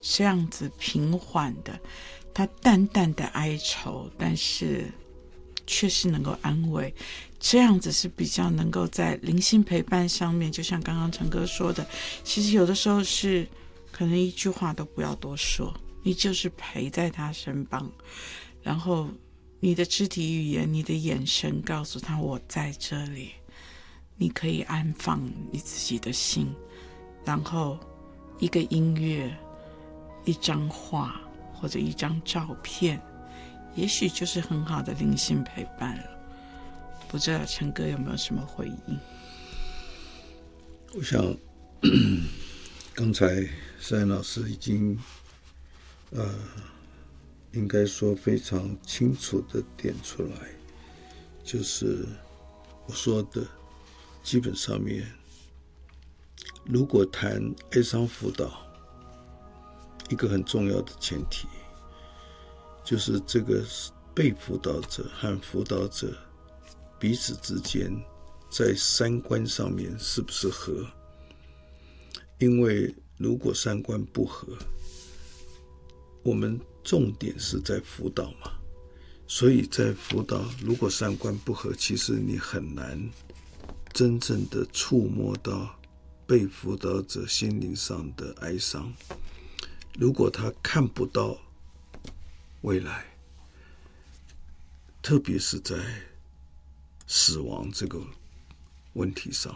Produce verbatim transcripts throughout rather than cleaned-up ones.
这样子平缓的，他淡淡的哀愁，但是却是能够安慰，这样子是比较能够在灵性陪伴上面，就像刚刚陈哥说的，其实有的时候是可能一句话都不要多说，你就是陪在他身旁，然后你的肢体语言，你的眼神告诉他我在这里，你可以安放你自己的心，然后一个音乐，一张画或者一张照片，也许就是很好的灵性陪伴了。不知道陈哥有没有什么回应？ 我想刚才思安老师已经呃，应该说非常清楚的点出来，就是我说的基本上面，如果谈哀伤辅导，一个很重要的前提就是这个被辅导者和辅导者彼此之间在三观上面是不是合。因为如果三观不合，我们重点是在辅导嘛，所以在辅导如果三观不合，其实你很难真正的触摸到被辅导者心灵上的哀伤。如果他看不到未来，特别是在死亡这个问题上，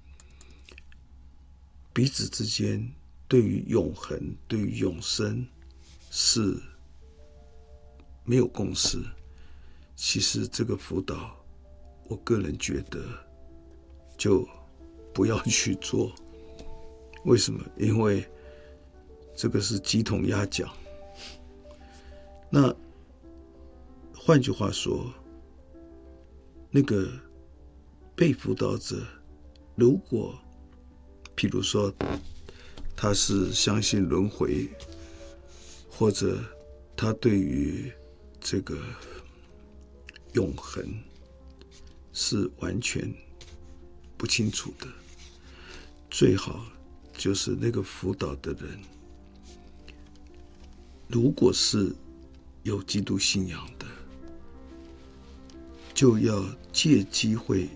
彼此之间对于永恒、对于永生是没有共识，其实这个辅导，我个人觉得就不要去做。为什么？因为这个是鸡同鸭讲。那换句话说，那个被辅导者，如果譬如说他是相信轮回，或者他对于这个永恒是完全不清楚的，最好就是那个辅导的人，如果是有基督信仰的，就要借机会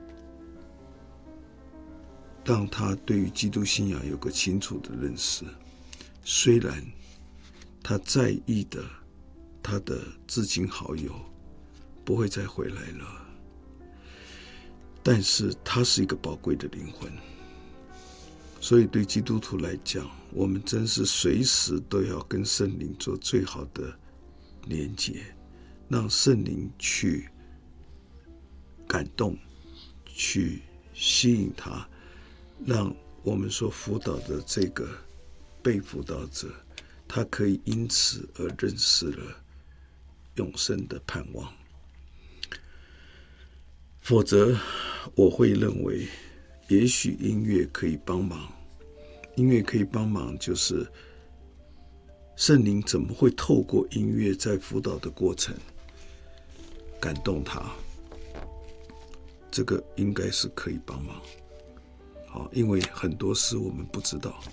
让他对于基督信仰有个清楚的认识。虽然他在意的他的至亲好友不会再回来了，但是他是一个宝贵的灵魂。所以对基督徒来讲，我们真是随时都要跟圣灵做最好的连结，让圣灵去感动，去吸引他，让我们所辅导的这个被辅导者，他可以因此而认识了永生的盼望。否则我会认为也许音乐可以帮忙，音乐可以帮忙，就是圣灵怎么会透过音乐在辅导的过程感动他，这个应该是可以帮忙。好，因为很多事我们不知道，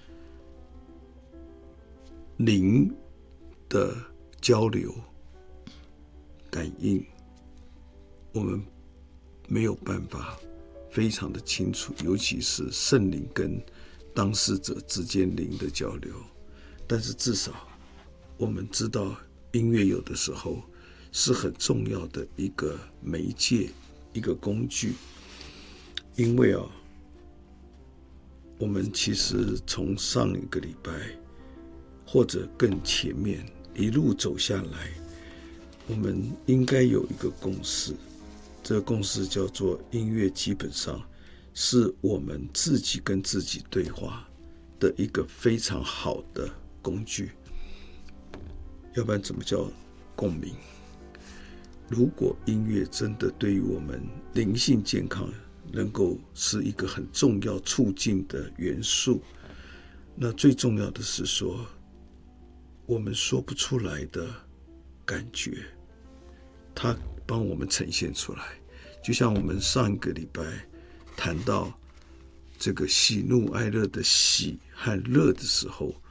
灵的交流感应我们没有办法非常的清楚，尤其是圣灵跟当事者之间灵的交流。但是至少我们知道音乐有的时候是很重要的一个媒介，一个工具。因为啊，我们其实从上一个礼拜或者更前面一路走下来，我们应该有一个共识，这个共识叫做音乐基本上是我们自己跟自己对话的一个非常好的工具，要不然怎么叫共鸣？如果音乐真的对于我们灵性健康能够是一个很重要促进的元素，那最重要的是说，我们说不出来的感觉，它帮我们呈现出来。就像我们上一个礼拜谈到这个喜怒哀乐的喜和乐的时候，